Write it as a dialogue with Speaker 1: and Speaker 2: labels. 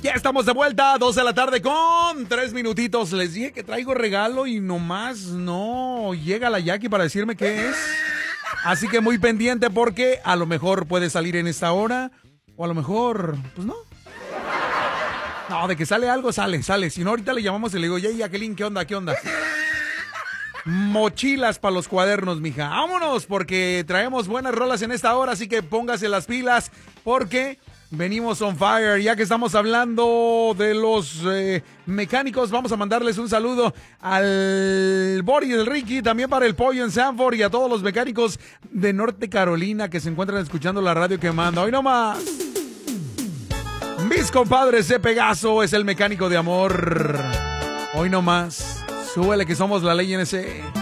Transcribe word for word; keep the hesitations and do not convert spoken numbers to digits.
Speaker 1: Ya estamos de vuelta, dos de la tarde con tres minutitos. Les dije que traigo regalo y nomás no llega la Jackie para decirme qué es. Así que muy pendiente porque a lo mejor puede salir en esta hora o a lo mejor, pues no. No, de que sale algo, sale, sale. Si no, ahorita le llamamos y le digo, hey, Jacqueline, ¿qué onda, qué onda? Mochilas para los cuadernos, mija. Vámonos, porque traemos buenas rolas en esta hora, así que póngase las pilas, porque venimos on fire. Ya que estamos hablando de los eh, mecánicos, vamos a mandarles un saludo al Bori y el Ricky, también para el Pollo en Sanford y a todos los mecánicos de Norte Carolina que se encuentran escuchando la radio que manda. Hoy nomás. Mis compadres de Pegaso es el mecánico de amor. Hoy nomás. Súbele que somos la ley N S.